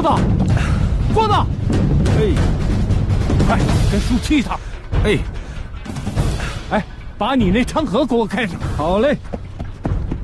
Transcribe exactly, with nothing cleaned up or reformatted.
郭子，郭子，哎，快跟叔气他！哎，哎，把你那昌河给我开上。 好嘞。